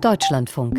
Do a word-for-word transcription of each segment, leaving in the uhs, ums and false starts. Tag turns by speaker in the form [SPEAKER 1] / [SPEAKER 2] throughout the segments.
[SPEAKER 1] Deutschlandfunk.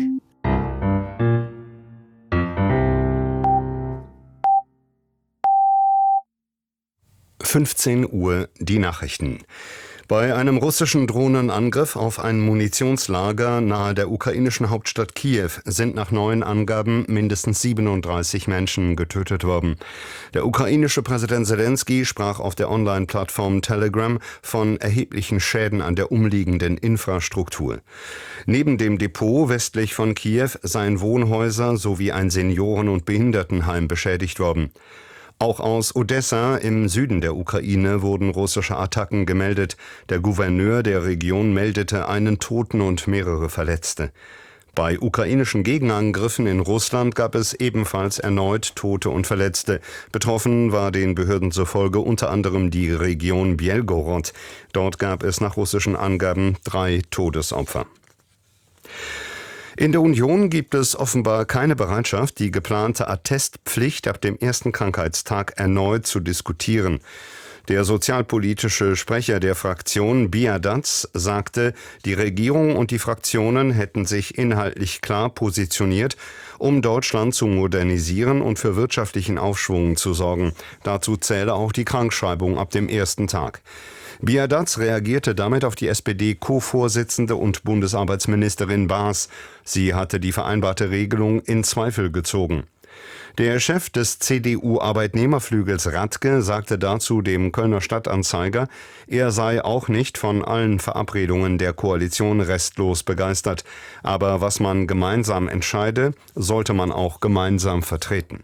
[SPEAKER 2] fünfzehn Uhr die Nachrichten. Bei einem russischen Drohnenangriff auf ein Munitionslager nahe der ukrainischen Hauptstadt Kiew sind nach neuen Angaben mindestens siebenunddreißig Menschen getötet worden. Der ukrainische Präsident Selenskyj sprach auf der Online-Plattform Telegram von erheblichen Schäden an der umliegenden Infrastruktur. Neben dem Depot westlich von Kiew seien Wohnhäuser sowie ein Senioren- und Behindertenheim beschädigt worden. Auch aus Odessa im Süden der Ukraine wurden russische Attacken gemeldet. Der Gouverneur der Region meldete einen Toten und mehrere Verletzte. Bei ukrainischen Gegenangriffen in Russland gab es ebenfalls erneut Tote und Verletzte. Betroffen war den Behörden zufolge unter anderem die Region Bjelgorod. Dort gab es nach russischen Angaben drei Todesopfer. In der Union gibt es offenbar keine Bereitschaft, die geplante Attestpflicht ab dem ersten Krankheitstag erneut zu diskutieren. Der sozialpolitische Sprecher der Fraktion, Biadatz, sagte, die Regierung und die Fraktionen hätten sich inhaltlich klar positioniert, um Deutschland zu modernisieren und für wirtschaftlichen Aufschwung zu sorgen. Dazu zähle auch die Krankschreibung ab dem ersten Tag. Biadatz reagierte damit auf die S P D-Co-Vorsitzende und Bundesarbeitsministerin Baas. Sie hatte die vereinbarte Regelung in Zweifel gezogen. Der Chef des C D U-Arbeitnehmerflügels Radke sagte dazu dem Kölner Stadtanzeiger, er sei auch nicht von allen Verabredungen der Koalition restlos begeistert. Aber was man gemeinsam entscheide, sollte man auch gemeinsam vertreten.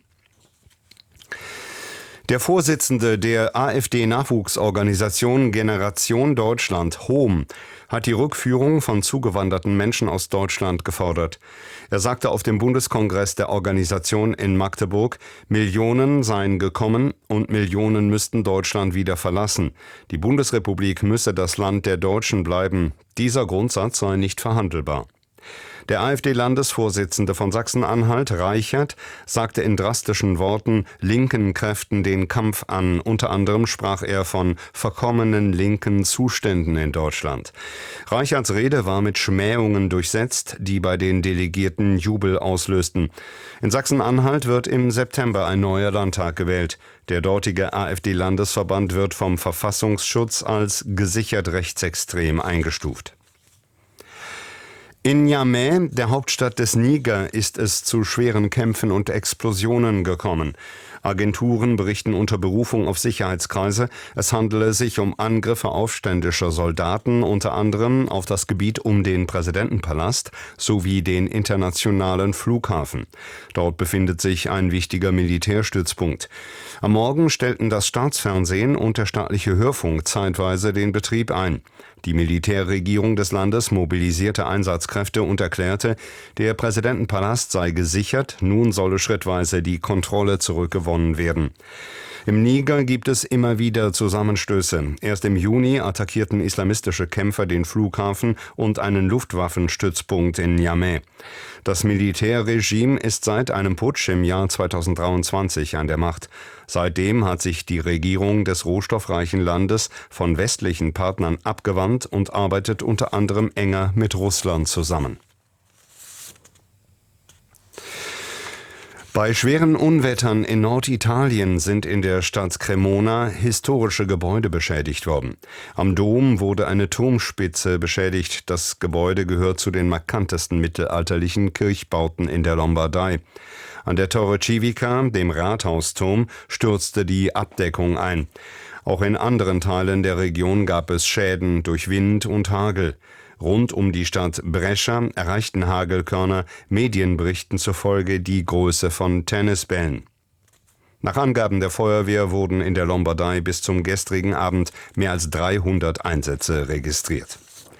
[SPEAKER 2] Der Vorsitzende der AfD-Nachwuchsorganisation Generation Deutschland, Hohm, hat die Rückführung von zugewanderten Menschen aus Deutschland gefordert. Er sagte auf dem Bundeskongress der Organisation in Magdeburg, Millionen seien gekommen und Millionen müssten Deutschland wieder verlassen. Die Bundesrepublik müsse das Land der Deutschen bleiben. Dieser Grundsatz sei nicht verhandelbar. Der AfD-Landesvorsitzende von Sachsen-Anhalt, Reichert, sagte in drastischen Worten linken Kräften den Kampf an. Unter anderem sprach er von verkommenen linken Zuständen in Deutschland. Reicherts Rede war mit Schmähungen durchsetzt, die bei den Delegierten Jubel auslösten. In Sachsen-Anhalt wird im September ein neuer Landtag gewählt. Der dortige AfD-Landesverband wird vom Verfassungsschutz als gesichert rechtsextrem eingestuft. In Niamey, der Hauptstadt des Niger, ist es zu schweren Kämpfen und Explosionen gekommen. Agenturen berichten unter Berufung auf Sicherheitskreise, es handele sich um Angriffe aufständischer Soldaten, unter anderem auf das Gebiet um den Präsidentenpalast sowie den internationalen Flughafen. Dort befindet sich ein wichtiger Militärstützpunkt. Am Morgen stellten das Staatsfernsehen und der staatliche Hörfunk zeitweise den Betrieb ein. Die Militärregierung des Landes mobilisierte Einsatzkräfte und erklärte, der Präsidentenpalast sei gesichert, nun solle schrittweise die Kontrolle zurückgewonnen werden. Im Niger gibt es immer wieder Zusammenstöße. Erst im Juni attackierten islamistische Kämpfer den Flughafen und einen Luftwaffenstützpunkt in Niamey. Das Militärregime ist seit einem Putsch im Jahr zweitausenddreiundzwanzig an der Macht. Seitdem hat sich die Regierung des rohstoffreichen Landes von westlichen Partnern abgewandt und arbeitet unter anderem enger mit Russland zusammen. Bei schweren Unwettern in Norditalien sind in der Stadt Cremona historische Gebäude beschädigt worden. Am Dom wurde eine Turmspitze beschädigt. Das Gebäude gehört zu den markantesten mittelalterlichen Kirchbauten in der Lombardei. An der Torre Civica, dem Rathausturm, stürzte die Abdeckung ein. Auch in anderen Teilen der Region gab es Schäden durch Wind und Hagel. Rund um die Stadt Brescia erreichten Hagelkörner Medienberichten zufolge die Größe von Tennisbällen. Nach Angaben der Feuerwehr wurden in der Lombardei bis zum gestrigen Abend mehr als dreihundert Einsätze registriert.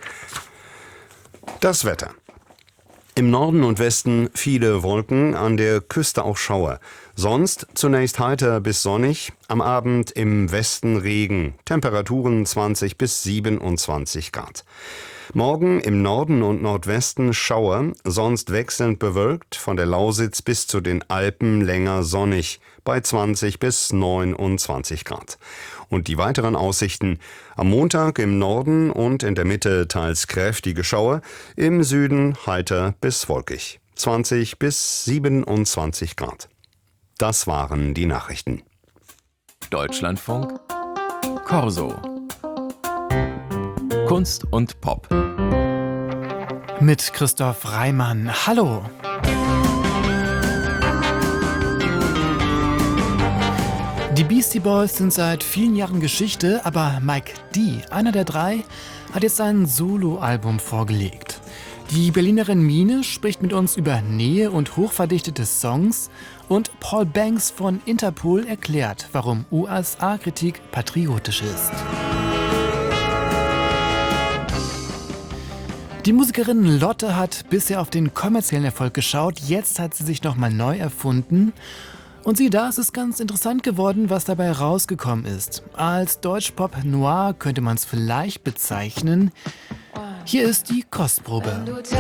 [SPEAKER 2] Das Wetter. Im Norden und Westen viele Wolken, an der Küste auch Schauer. Sonst zunächst heiter bis sonnig, am Abend im Westen Regen. Temperaturen zwanzig bis siebenundzwanzig Grad. Morgen im Norden und Nordwesten Schauer, sonst wechselnd bewölkt, von der Lausitz bis zu den Alpen länger sonnig, bei zwanzig bis neunundzwanzig Grad. Und die weiteren Aussichten: am Montag im Norden und in der Mitte teils kräftige Schauer, im Süden heiter bis wolkig, zwanzig bis siebenundzwanzig Grad. Das waren die Nachrichten.
[SPEAKER 1] Deutschlandfunk Corso. Kunst und Pop.
[SPEAKER 3] Mit Christoph Reimann. Hallo. Die Beastie Boys sind seit vielen Jahren Geschichte, aber Mike D., einer der drei, hat jetzt ein Soloalbum vorgelegt. Die Berlinerin Mine spricht mit uns über Nähe und hochverdichtete Songs und Paul Banks von Interpol erklärt, warum U S A-Kritik patriotisch ist. Die Musikerin Lotte hat bisher auf den kommerziellen Erfolg geschaut, jetzt hat sie sich nochmal neu erfunden. Und sieh da, es ist ganz interessant geworden, was dabei rausgekommen ist. Als Deutschpop Noir könnte man es vielleicht bezeichnen. Hier ist die Kostprobe.
[SPEAKER 4] Wenn du